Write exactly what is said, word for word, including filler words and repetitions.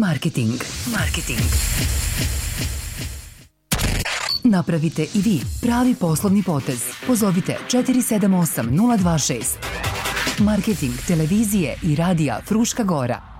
Marketing. Marketing. Napravite i vi pravi poslovni potez. Pozovite četiri sedam osam nula dva šest. Marketing televizije i radija Fruška Gora.